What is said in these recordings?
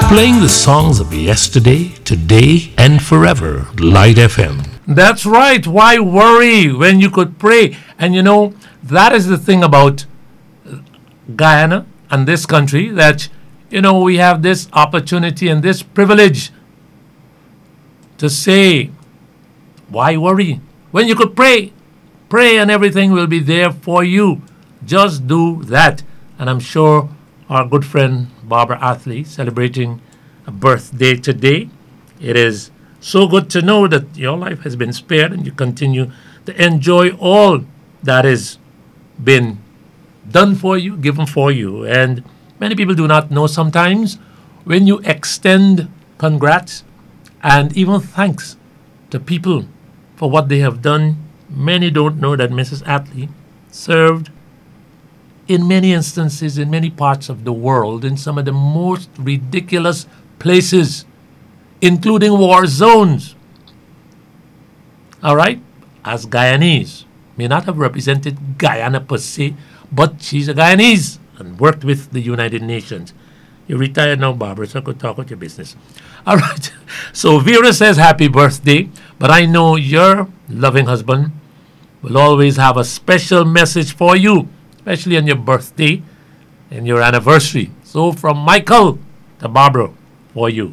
Playing the songs of yesterday, today, and forever. Light FM. That's right. Why worry when you could pray? And that is the thing about Guyana and this country that, we have this opportunity and this privilege to say, why worry when you could pray? Pray and everything will be there for you. Just do that. And I'm sure our good friend Barbara Athley celebrating a birthday today. It is so good to know that your life has been spared and you continue to enjoy all that has been done for you, given for you. And many people do not know sometimes when you extend congrats and even thanks to people for what they have done. Many don't know that Mrs. Athley served in many instances in many parts of the world in some of the most ridiculous places, including war zones. All right? As Guyanese, may not have represented Guyana per se, but she's a Guyanese and worked with the United Nations. You're retired now, Barbara, so I could talk with your business. All right. So Vera says happy birthday, but I know your loving husband will always have a special message for you, especially on your birthday and your anniversary. So from Michael to Barbara for you.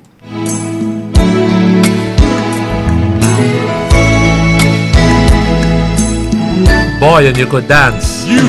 Boy, and you could dance.